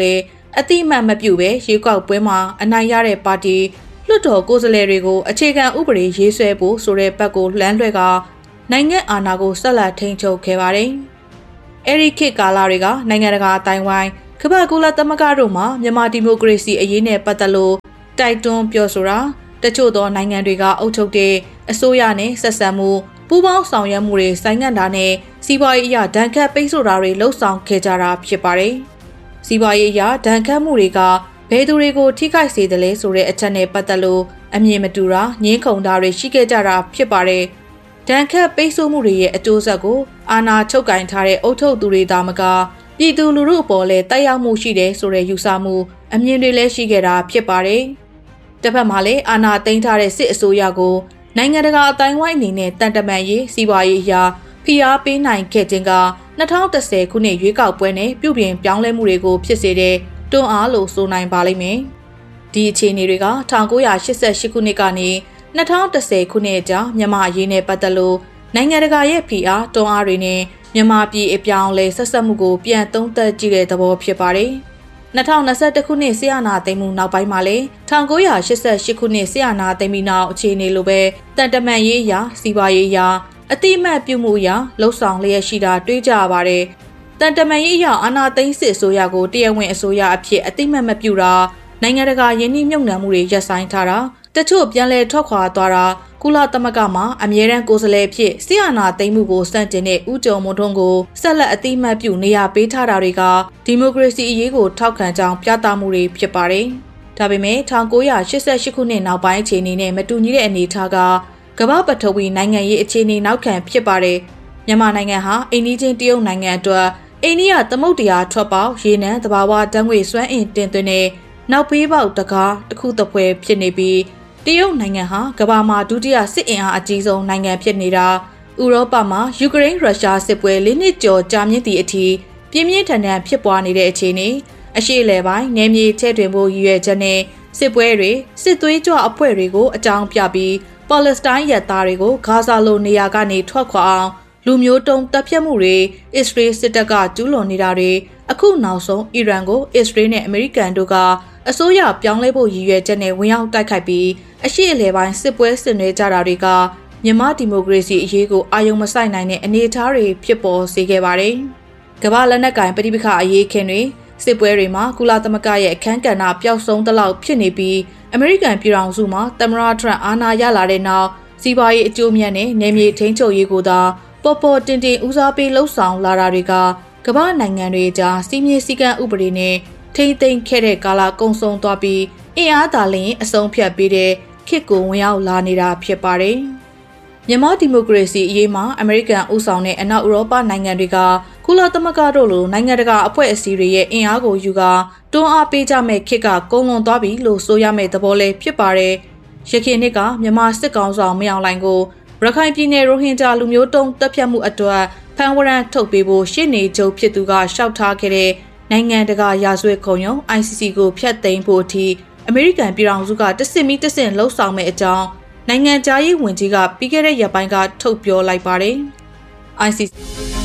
အတိအမှတ်မပြုဘဲရွေးကောက်ပွဲမှာအနိုင်ရတဲ့ပါတီလွှတ်တော်ကိုယ်စားလှယ်တွေကိုအခြေခံဥပဒေရေးဆွဲဖို့ဆိုတဲ့ဘက်ကိုလှမ်းလွှဲကနိုင်ငံအာဏာကိုဆက်လက်ထိန်းချုပ်ခဲ့ပါတယ်။အဲဒီခေတ်ကာလတွေကနိုင်ငံတကာအတိုင်းဝိုင်းကမ္ဘာကုလသမဂ္ဂတို့မှာမြန်မာဒီမိုကရေစီအရေးနဲ့ပတ်သက်လို့တိုက်တွန်းပြောဆိုတာတချို့သောနိုင်ငံတွေကအုပ်ချုပ်တဲ့အစိုးရနဲ့ဆက်ဆံမှုပူးပေါင်းဆောင်ရွက်မှုတွေဆိုင်ငံ့တာနဲ့စီးပွားရေးအရာဒဏ်ခတ်ပိတ်ဆို့တာတွေလှုံ့ဆော်ခဲ့ကြတာဖြစ်ပါတယ်။စီးပွားရေးအရာဒဏ်ခတ်မှုတွေကဘယ်သူတွေကိုထိခိုက်စေတယ်လဲဆိုတဲ့အချက်နဲ့ပတ်သက်လို့အမြင်မတူတာငြင်းခုန်တာတွေရှိခဲ့ကြတာဖြစ်ပါတယ်။ဒဏ်ခတ်ပိတ်ဆို့မှုတွေရဲ့အကျိုးဆက်ကိုအာဏာချုပ်ကင်ထားတဲ့အုပ်ချုပ်သူတွေသာမကပြည်သူလူထုအပေါ်လည်းတိုက်ရောက်မှုရှိတယ်ဆိုတဲ့ယူဆမှုအမြင်တွေလည်းရှိခဲ့တာဖြစ်ပါတယ်။တစ်ဖက်မှာလည်းအာဏာသိမ်းထားတဲ့စစ်အစိုးရကိုနိုင်ငံတကာအတိုင်းဝိုင်းအနေနဲ့တန်တမန်ရေးစီးပွားရေးအရာဖိအားပေးနိုင်ခဲ့ခြင်းက၂၀၁၀ခုနှစ်ရွေးကောက်ပွဲနဲ့ပြုပြင်ပြောင်းလဲမှုတွေကိုဖြစ်စေတဲ့တွန်းအားလို့ဆိုနိုင်ပါလိမ့်မယ်။ဒီအခြေအနေတွေက၁၉၈၈ခုနှစ်ကနေ၂၀၁၀ခုနှစ်အကြာမြန်မာအရေးနဲ့ပတ်သက်လို့နိုင်ငံတကာရဲ့ဖိအားတွန်းအားတွေနဲ့မြန်မာပြည်အပြောင်းလဲဆက်ဆက်မှုကိုပြန်သုံးသပ်ကြည့်တဲ့သဘောဖြစ်ပါတယ်။၂၀၂၁ခုနှစ်ဆီယနာသိမ်းမှုနောက်ပိုင်းမှာလည်း၁၉၈၈ခုနှစ်ဆီယနာသိမ်းပြီးနောက်အခြေအနေလိုပဲတန်တမန်ရေးအရာစီးပွားရေးအရာအတိအမှတ်ပြုမှုအရာလှုပ်ဆောင်လျက်ရှိတာတွေ့ကြရပါတယ်။တန်တမန်ရေးအရာအာဏာသိမ်းစစ်အစိုးရကိုတရားဝင်အစိုးရအဖြစ်အတိအမှတ်မပြုတာနိုင်ငံတကာယင်းနှိမ့်မြုပ်နှံမှုတွေရပ်ဆိုင်းထားတာတချို့ပြန်လည်ထွက်ခွာသွားတာကုလသမဂ္ဂမှာအမြဲတမ်းကိုယ်စားလှယ်ဖြစ်ဆီယနာသိမ်းမှုကိုစန့်ကျင်တဲ့ဦးကျော်မွန်ထွန်းကိုဆက်လက်အတိအမှတ်ပြုနေရပေးထားတာတွေကဒီမိုကရေစီအရေးကိုထောက်ခံကြောင်းပြသမှုတွေဖြစ်ပါတယ်။ဒါပေမဲ့၁၉၈၈ခုနှစ်နောက်ပိုင်းအခြေအနေနဲ့မတူညီတဲ့အနေအထားကကမ္ဘာပထဝီနိုင်ငံရေးအခြေအနေနောက်ခံဖြစ်ပါတယ်။မြန်မာနိုင်ငံဟာအိန္ဒိချင်းတရုတ်နိုင်ငံအတွက်အိန္ဒိယသမုဒ္ဒရာထွက်ပေါက်ရေနံသဘာဝဓာတ်ငွေစွမ်းအင်တင်သွင်းတဲ့နောက်ပေးပေါက်တကားတစ်ခုတစ်ဖွဲဖြစ်နေပြီးတရုတ်နိုင်ငံဟာကမ္ဘာမှာဒုတိယစစ်အင်အားအကြီးဆုံးနိုင်ငံဖြစ်နေတာဥရောပမှာယူကရိန်းရုရှားစစ်ပွဲလေးနှစ်ကျော်ကြာမြင့်သည့်အထိပြင်းပြင်းထန်ထန်ဖြစ်ပွားနေတဲ့အခြေအနေအရှေ့အလယ်ပိုင်းနယ်မြေချဲ့ထွင်ဖို့ရည်ရွယ်ချက်နဲ့စစ်ပွဲတွေစစ်သွေးကြွအဖွဲ့တွေကိုအကြောင်းပြပြီးပါလက်စတိုင်းတပ်သားတွေကိုဂါဇာလိုနေရာကနေထွက်ခွာအောင်လူမျိုးတုံးတပ်ဖြတ်မှုတွေအစ္စရေးစစ်တပ်ကကျူးလွန်နေတာတွေအခုနောက်ဆုံးအီရန်ကိုအစ္စရေးနဲ့အမေရိကန်တို့ကအစိုးရပြောင်းလဲဖို့ရည်ရွယ်ချက်နဲ့ဝင်ရောက်တိုက်ခိုက်ပြီးအရှိအလဲပိုင်းစစ်ပွဲဆင်နွှဲကြတာတွေကမြန်မာဒီမိုကရေစီအရေးကိုအာရုံမစိုက်နိုင်တဲ့အနေအထားတွေဖြစ်ပေါ်စေခဲ့ပါတယ်။ကမ္ဘာလက်နက်ကင်ပဋိပက္ခအရေးခင်းတွေစစ်ပွဲတွေမှာကုလသမဂ္ဂရဲ့အခမ်းကဏ္ဍပျောက်ဆုံးသလောက်ဖြစ်နေပြီးအမေရိကန်ပြည်ထောင်စုမှာသမ္မတထရန့်အာဏာရလာတဲ့နောက်စီးပွားရေးအကျိုးမြတ်နဲ့နယ်မြေထိန်းချုပ်ရေးကိုသာပေါ်ပေါ်တင်တင်ဦးစားပေးလှုပ်ဆောင်လာတာတွေကကမ္ဘာနိုင်ငံတွေကြားစီးမြေစည်းကမ်းဥပဒေနဲ့ထိမ့်သိမ်းခဲ့တဲ့ကာလကုံဆုံးသွားပြီးအင်အားသာလျင်အဆုံးဖြတ်ပေးတဲ့ခေတ်ကိုဝင်ရောက်လာနေတာဖြစ်ပါတယ်။မြန်မာဒီမိုကရေစီအရေးမှာအမေရိကန်ဦးဆောင်တဲ့အနောက်ဥရောပနိုင်ငံတွေကကုလသမဂ္ဂတို့လိုနိုင်ငံတကာအဖွဲ့အစည်းတွေရဲ့အင်အားကိုယူကာတွန်းအားပေးကြမဲ့ခေတ်ကကုန်လွန်သွားပြီလို့ဆိုရမယ့်သဘောလေးဖြစ်ပါတယ်။ရခိုင်နှစ်ကမြန်မာစစ်ကောင်ဆောင်မအောင်လိုင်ကိုရခိုင်ပြည်နယ်ရိုဟင်ဂျာလူမျိုးတုံးတပ်ဖြတ်မှုအတွက်ဖမ်းဝရမ်းထုတ်ပေးဖို့ရှေ့နေချုပ်ဖြစ်သူကရှောက်ထားခဲ့တဲ့နိုင်ငံတကာရာဇဝတ်ခုံရုံး I C C ကိုဖျက်သိမ်းဖို့အထိအမေရိကန်ပြည်ထောင်စုကတဆင့်မီတဆင့်လှုပ်ဆောင်မဲ့အကြောင်းနိုင်ငံခြားရေးဝန်ကြီးကပြီးခဲ့တဲ့ရက်ပိုင်းကထုတ်ပြောလိုက်ပါတယ်။ I C C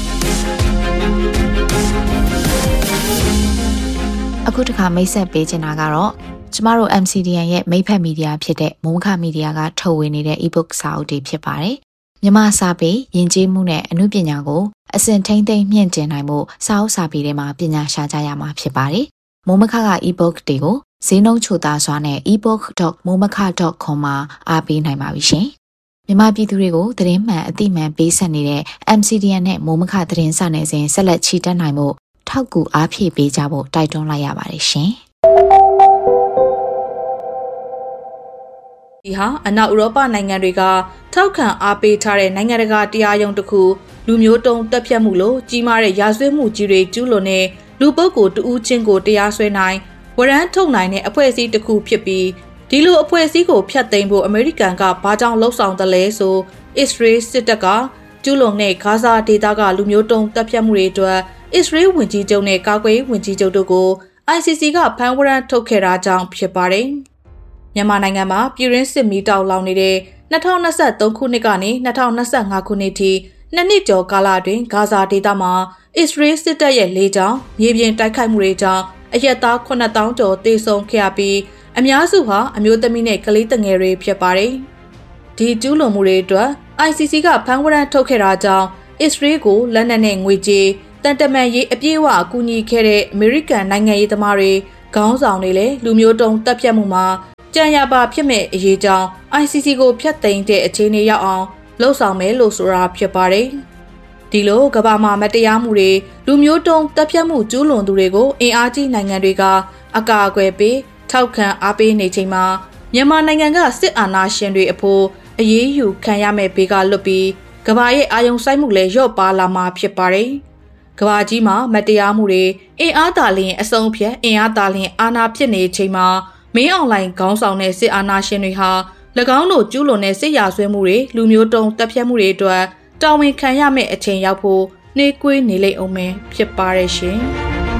အခုတစ်ခါမိတ်ဆက်ပေးချင်တာကတော့ကျမတို့ M C D N ရဲ့မိဖက်မီဒီယာဖြစ်တဲ့မိုးခမီဒီယာကထုတ်ဝေနေတဲ့ e-book စာအုပ်တွေဖြစ်ပါတယ်။မြန်မာစာပေယဉ်ကျေးမှုနဲ့အမှုပညာကိုအစဉ်ထိမ့်သိမ့်မြင့်တင်နိုင်မှုစာအုပ်စာပေတွေမှာပညာရှာကြရမှာဖြစ်ပါတယ်။မိုးမခက e-book တွေကိုဈေးနှုန်းချိုသားစွာနဲ့ e book dot momaka dot com မှာအားပေးနိုင်ပါပြီရှင်။မြန်မာပြည်သူတွေကိုသတင်းမှန်အသိမှန်ပေးဆက်နေတဲ့ M C D N နဲ့မိုးမခသတင်းစာနယ်စဉ်ဆက်လက်ချီတက်နိုင်မှုထောက်ကူအားဖြည့်ပေးကြဖို့တိုက်တွန်းလိုက်ရပါတယ်ရှင်။ဒီဟာအနောက်ဥရောပနိုင်ငံတွေကထောက်ခံအားပေးထားတဲ့နိုင်ငံတကာတရားရုံးတစ်ခုလူမျိုးတုံးတပ်ဖြတ်မှုလို့ကြီးမားတဲ့ရာဇဝတ်မှုကြီးတွေကျူးလွန်တဲ့လူပုဂ္ဂိုလ်တဦးချင်းကိုတရားစွဲနိုင်ဝရမ်းထုတ်နိုင်တဲ့အဖွဲ့အစည်းတစ်ခုဖြစ်ပြီးဒီလိုအဖွဲ့အစည်းကိုဖျက်သိမ်းဖို့အမေရိကန်ကဘာကြောင့်လှုံ့ဆော်တယ်လဲဆိုအစ္စရေးစစ်တပ်ကကျူးလွန်တဲ့ဂါဇာဒေသကလူမျိုးတုံးတပ်ဖြတ်မှုတွေအတွက်အစ္စရေးဝန်ကြီးချုပ်နဲ့ကာကွယ်ရေးဝန်ကြီးချုပ်တို့ကို I C C ကဖမ်းဝရမ်းထုတ်ခဲ့တာကြောင့်ဖြစ်ပါတယ်။မြန်မာနိုင်ငံမှာပြည်တွင်းစစ်မီးတောက်လောင်နေတဲ့၂၀၂၃ခုနှစ်ကနေ၂၀၂၅ခုနှစ်ထိနှစ်နှစ်ကျော်ကာလအတွင်းဂါဇာဒေသမှာအစ္စရေးစစ်တပ်ရဲ့လေကြောင်းမြေပြင်တိုက်ခိုက်မှုတွေကြောင့်အအရက်သားခုနှစ်သောင်းကျော်တေဆုံးခဲ့ရပြီးအများစုဟာအမျိုးသမီးနဲ့ကလေးငယ်တွေဖြစ်ပါတယ်။ဒီကျူးလွန်မှုတွေအတွက် I C C ကဖမ်းဝရမ်းထုတ်ခဲ့တာကြောင့်အစ္စရေးကိုလက်နက်နဲ့ငွေကြေးတန်တမန်ရေးအပြည့်အဝအကူအညီခဲ့တဲ့အမေရိကန်နိုင်ငံရေးသမားတွေခေါင်းဆောင်တွေလည်းလူမျိုးတုံးတပ်ဖြတ်မှုမှာကြံရပါဖြစ်မဲ့အရေးကြောင်း I C C ကိုဖျက်သိမ်းတဲ့အခြေအနေရောက်အောင်လှုံ့ဆော်မယ်လို့ဆိုတာဖြစ်ပါတယ်။ဒီလိုကမ္ဘာမှာမတရားမှုတွေလူမျိုးတုံးတပ်ဖြတ်မှုကျူးလွန်သူတွေကိုအင်အားကြီးနိုင်ငံတွေကအကာအကွယ်ပေးထောက်ခံအားပေးနေချိန်မှာမြန်မာနိုင်ငံကစစ်အာဏာရှင်တွေအဖို့အရေးယူခံရမဲ့ဘေးကလွတ်ပြီးကမ္ဘာရဲ့အာရုံစိုက်မှုလည်းလျော့ပါလာမှာဖြစ်ပါတယ်။ကမ္ဘာကြီးမှာမတရားမှုတွေအင်အားသာလျင်အဆုံးဖြတ်အင်အားသာလျင်အာဏာဖြစ်နေချိန်မှာမင်းအွန်လိုင်းခေါင်းဆောင်တဲ့စစ်အာဏာရှင်တွေဟာ၎င်းတို့ကျူးလွန်တဲ့စစ်ရာဇဝတ်မှုတွေလူမျိုးတုံးတပ်ဖြတ်မှုတွေအတွက်တာဝန်ခံရမယ့်အချိန်ရောက်ဖို့နှေးကွေးနေလိမ့်အောင်မယ်ဖြစ်ပါရဲ့ရှင်။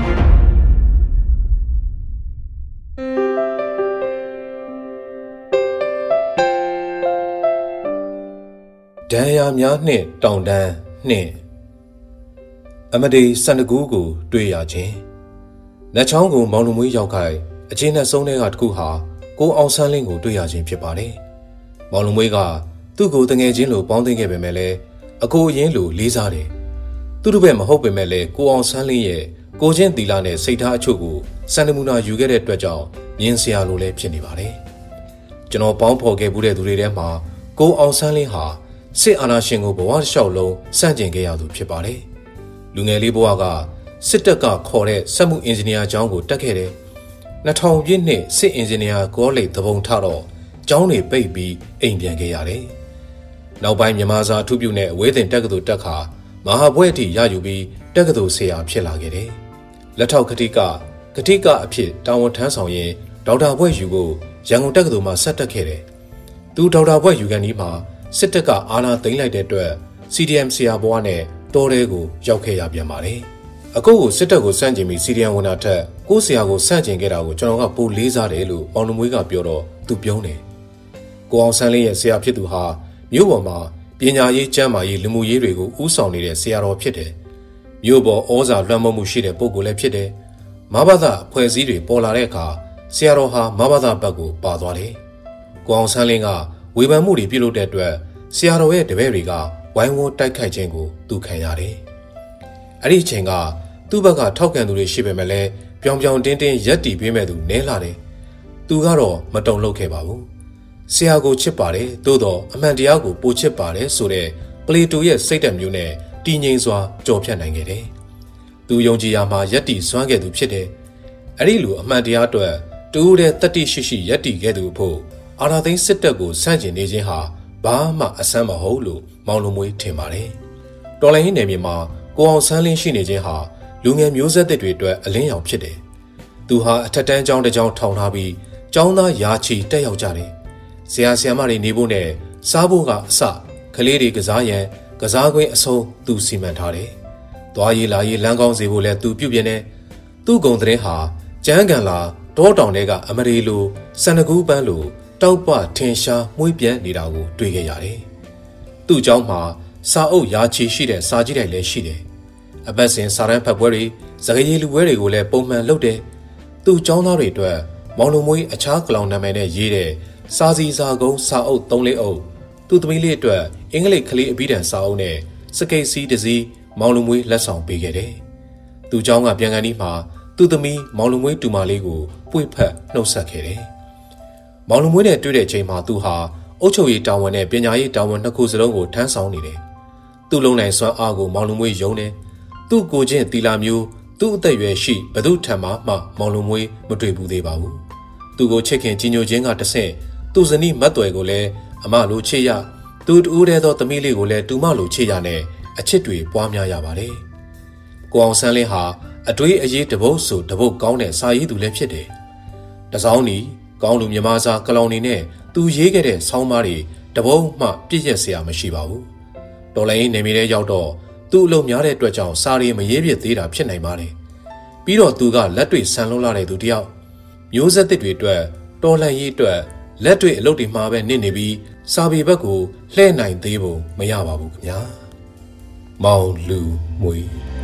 ဒဏ်ရာများနှင့်တောင်တန်းနှင့်အမဒီစန္ဒကူးကိုတွေ့ရခြင်းလက်ချောင်းကိုမောင်လူမွေးရောက်ခိုင်အချင်းနဲ့ဆုံးတဲ့ကတခုဟာကိုအောင်ဆန်းလင်းကိုတွေ့ရခြင်းဖြစ်ပါတယ်။မောင်လူမွေးကသူ့ကိုတငယ်ချင်းလိုပေါင်းသိခဲ့ပေမဲ့လည်းအကိုအရင်လိုလေးစားတယ်။သူ့တို့ဘက်မဟုတ်ပေမဲ့လည်းကိုအောင်ဆန်းလင်းရဲ့ကိုချင်းတီလာနဲ့စိတ်ထားအချို့ကိုစန္ဒမူနာယူခဲ့တဲ့အတွက်ကြောင့်မြင်စရာလိုလည်းဖြစ်နေပါတယ်။ကျွန်တော်ပေါင်းဖော်ခဲ့မှုတဲ့သူတွေထဲမှာကိုအောင်ဆန်းလင်းဟာစစ်အာဏာရှင်ကိုဘဝတစ်လျှောက်လုံးစန့်ကျင်ခဲ့ရသူဖြစ်ပါတယ်။လူငယ်လေးဘဝကစစ်တပ်ကခေါ်တဲ့စက်မှုအင်ဂျင်နီယာကျောင်းကိုတက်ခဲ့တယ်။နှစ်ထောင်ပြည့်နှစ်စစ်အင်ဂျင်နီယာကောလိပ်သဘုံထတော့ကျောင်းတွေပိတ်ပြီးအိမ်ပြန်ခဲ့ရတယ်။နောက်ပိုင်းမြန်မာစာအထူးပြုနဲ့အဝေးသင်တက္ကသိုလ်တက်ခါမဟာဘွဲ့အထိရယူပြီးတက္ကသိုလ်ဆရာဖြစ်လာခဲ့တယ်။လက်ထောက်ကတိကကတိကအဖြစ်တာဝန်ထမ်းဆောင်ရင်ဒေါက်တာဘွဲ့ယူဖို့ရန်ကုန်တက္ကသိုလ်မှာဆက်တက်ခဲ့တယ်။သူဒေါက်တာဘွဲ့ယူကန်ဒီမှာစစ်တပ်ကအာဏာသိမ်းလိုက်တဲ့အတွက် C D M ဆရာဘွားနဲ့တောထဲကိုရောက်ခဲ့ရပြန်ပါတယ်။အခုကိုစစ်တပ်ကိုစန့်ကျင်ပြီး C D M ဝင်တာထက်ကိုဆရာကိုစန့်ကျင်ခဲ့တာကိုကျွန်တော်ကပိုလေးစားတယ်လို့မောင်လူမွေးကပြောတော့သူပြောတယ်။ကိုအောင်ဆန်းလေးရဲ့ဆရာဖြစ်သူဟာမြို့ပေါ်မှာပညာရေးကျန်းမာရေးလူမှုရေးတွေကိုဦးဆောင်နေတဲ့ဆရာတော်ဖြစ်တယ်။မြို့ပေါ်ဩဇာလွှမ်းမိုးမှုရှိတဲ့ပုဂ္ဂိုလ်လည်းဖြစ်တယ်။မဘာသာအဖွဲ့အစည်းတွေပေါ်လာတဲ့အခါဆရာတော်ဟာမဘာသာဘက်ကိုပါသွားတယ်။ကိုအောင်ဆန်းလင်းကဝေဖန်မှုတွေပြုလုပ်တဲ့အတွက်ဆရာတော်ရဲ့တပည့်တွေကဝိုင်းဝန်းတိုက်ခိုက်ခြင်းကိုသူခံရတယ်။အဲ့ဒီအချိန်ကသူ့ဘက်ကထောက်ခံသူတွေရှိပေမဲ့လည်းပြောင်ပြောင်တင်းတင်းရက်တီပေးမဲ့သူနဲလာတယ်။သူကတော့မတုံ့လောက်ခဲ့ပါဘူး။ဆရာကိုချစ်ပါတယ်သို့တော့အမှန်တရားကိုပိုချစ်ပါတယ်ဆိုတဲ့ပလေတိုရဲ့စိတ်ဓာတ်မျိုးနဲ့တည်ငြိမ်စွာကြော်ဖြတ်နိုင်ခဲ့တယ်။သူယုံကြည်ရာမှာရက်တီစွမ်းခဲ့သူဖြစ်တယ်။အဲ့ဒီလိုအမှန်တရားအတွက်တူးတဲ့တတိရှိရှိရက်တီခဲ့သူဖို့အာနာသိန်းစစ်တပ်ကိုစန့်ကျင်နေခြင်းဟာဘာမှအဆန်းမဟုတ်လို့မောင်လူမွေးထင်ပါတယ်။တော်လိုင်းနယ်မြေမှာကိုအောင်ဆန်းလင်းရှိနေခြင်းဟာလူငယ်မျိုးဆက်သစ်တွေအတွက်အလင်းရောင်ဖြစ်တယ်။သူဟာအထက်တန်းကျောင်းတစ်ကျောင်းထောင်ထားပြီးကျောင်းသားယာချီတက်ရောက်ကြတယ်။ဆရာဆရာမတွေနေဖို့နဲ့စားဖို့ကအစကလေးတွေကစားရန်ကစားကွင်းအဆုံးသူစီမံထားတယ်။သွားရေးလာရေးလမ်းကောင်းစေဖို့လည်းသူပြုပြင်တယ်။သူ့ဂုံတဲ့ဟာကျန်းကန်လာတောတောင်တွေကအမရီလိုစန္ဒကူးပန်းလိုတောက်ပထင်ရှားမွှေးပြန်နေတာကိုတွေ့ခဲ့ရတယ်။သူ့เจ้าမှာစာအုပ်ရာချီရှိတဲ့စာကြည့်တိုင်လည်းရှိတယ်။အပတ်စဉ်စာရန်ဖတ်ပွဲတွေစကားရည်လူပွဲတွေကိုလည်းပုံမှန်လုပ်တယ်။သူ့เจ้าသားတွေအတွက်မောင်လူမွေးအခြားကလောင်နာမည်နဲ့ရေးတဲ့စာစီစာကုန်းစာအုပ်သုံးလေးအုပ်သူ့သမီးလေးအတွက်အင်္ဂလိပ်ကလေးအပြီးတန်စာအုပ်နဲ့စကိတ်စီးတစ်စီးမောင်လူမွေးလက်ဆောင်ပေးခဲ့တယ်။သူ့เจ้าကပြန်ကန်ဒီမှာသူ့သမီးမောင်လူမွေးတူမလေးကိုပွေ့ဖက်နှုတ်ဆက်ခဲ့တယ်။မောင်လူမွေးနဲ့တွေ့တဲ့ချိန်မှာသူဟာအုပ်ချုပ်ရေးတာဝန်နဲ့ပညာရေးတာဝန်နှစ်ခုစလုံးကိုထမ်းဆောင်နေတယ်။သူ့လုံးနိုင်စွမ်းအားကိုမောင်လူမွေးယုံတယ်။သူ့ကိုချင်းတီလာမျိုးသူ့အသက်အရွယ်ရှိဘသူထံမှမှမောင်လူမွေးမတွေ့ဘူးသေးပါဘူး။သူ့ကိုချစ်ခင်ကြီးညိုခြင်းကတဆင့်သူ့ဇနီးမတ်သွယ်ကိုလည်းအမလိုချစ်ရသူ့တူးတဲ့သောသမီးလေးကိုလည်းတူမလိုချစ်ရနဲ့အချစ်တွေပွားများရပါတယ်။ကိုအောင်ဆန်းလင်းဟာအတွေးအရေးတပုတ်ဆိုတပုတ်ကောင်းတဲ့စာရေးသူလည်းဖြစ်တယ်။တစောင်းနီကောင်းလူမြမစာကလောင်နေနဲ့သူရေးခဲ့တဲ့ဆောင်းပါးတွေတပုတ်မှပြည့်ရက်စရာမရှိပါဘူး။တော်လိုင်းနေမီတဲ့ရောက်တော့သူ့အလုပ်များတဲ့အတွက်ကြောင့်စာရီမရေးပြသေးတာဖြစ်နိုင်ပါတယ်။ပြီးတော့သူကလက်တွေဆန်လုံးလာတဲ့သူတယောက်မျိုးဆက်သစ်တွေအတွက်တော်လှန်ရေးအတွက်လက်တွေအလုပ်တွေမှာပဲနစ်နေပြီးစာပေဘက်ကိုလှည့်နိုင်သေးဖို့မရပါဘူးခင်ဗျာ။မောင်လူမွေ